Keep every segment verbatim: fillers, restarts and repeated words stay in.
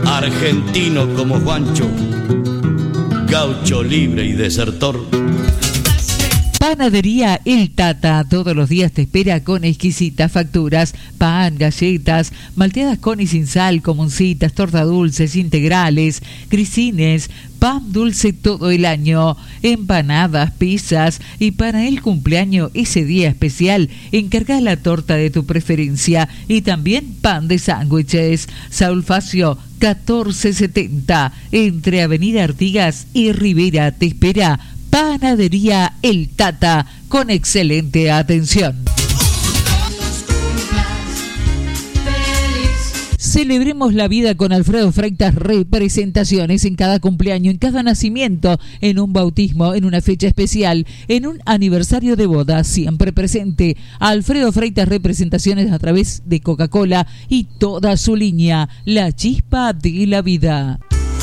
Argentino como Juancho, gaucho libre y desertor. Panadería El Tata, todos los días te espera con exquisitas facturas, pan, galletas, malteadas con y sin sal, comuncitas, torta dulces, integrales, grisines, pan dulce todo el año, empanadas, pizzas y para el cumpleaños, ese día especial, encarga la torta de tu preferencia y también pan de sándwiches. Saúl Facio, catorce setenta, entre Avenida Artigas y Rivera, te espera Panadería El Tata, con excelente atención. Celebremos la vida con Alfredo Freitas Representaciones en cada cumpleaños, en cada nacimiento, en un bautismo, en una fecha especial, en un aniversario de boda, siempre presente. Alfredo Freitas Representaciones a través de Coca-Cola y toda su línea, la chispa de la vida.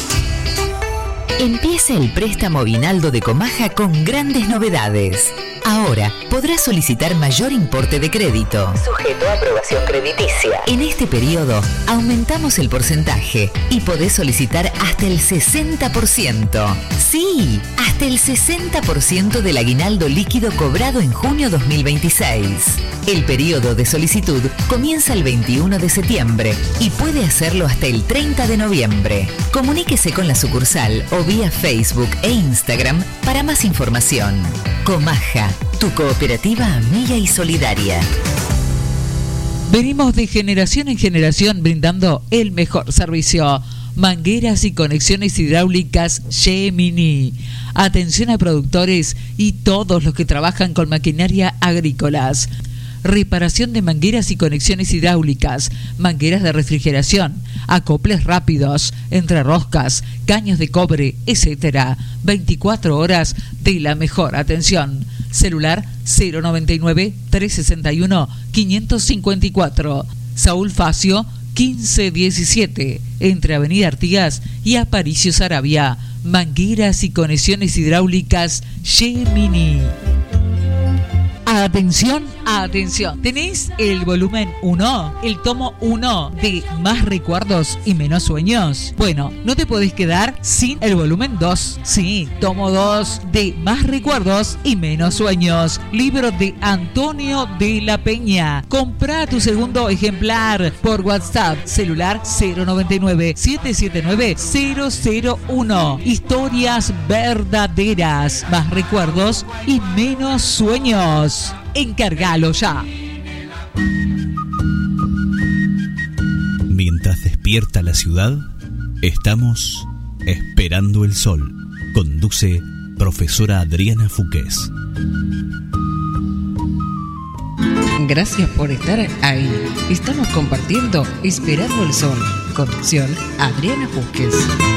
Empieza el préstamo Aguinaldo de Comaja con grandes novedades. Ahora podrás solicitar mayor importe de crédito, sujeto a aprobación crediticia. En este periodo aumentamos el porcentaje y podés solicitar hasta el sesenta por ciento. Sí, hasta el sesenta por ciento del aguinaldo líquido cobrado en junio dos mil veintiséis. El periodo de solicitud comienza el veintiuno de septiembre y puede hacerlo hasta el treinta de noviembre. Comuníquese con la sucursal o vía Facebook e Instagram para más información. Comaja, tu cooperativa amiga y solidaria. Venimos de generación en generación brindando el mejor servicio. Mangueras y conexiones hidráulicas Gemini. Atención a productores y todos los que trabajan con maquinaria agrícolas. Reparación de mangueras y conexiones hidráulicas, mangueras de refrigeración, acoples rápidos, entrerroscas, caños de cobre, etcétera. veinticuatro horas de la mejor atención. Celular cero noventa y nueve, trescientos sesenta y uno, quinientos cincuenta y cuatro. Saúl Facio quince diecisiete, entre Avenida Artigas y Aparicio Saravia. Mangueras y conexiones hidráulicas Gemini. Atención, atención. ¿Tenés el volumen uno? El tomo uno de Más Recuerdos y Menos Sueños. Bueno, no te podés quedar sin el volumen dos. Sí, tomo dos de Más Recuerdos y Menos Sueños. Libro de Antonio de la Peña. Comprá tu segundo ejemplar por WhatsApp. Celular cero noventa y nueve, setecientos setenta y nueve, cero cero uno. Historias verdaderas. Más recuerdos y menos sueños. Encárgalo ya. Mientras despierta la ciudad, estamos esperando el sol. Conduce profesora Adriana Fúquez. Gracias por estar ahí. Estamos compartiendo Esperando el Sol. Conducción Adriana Fúquez.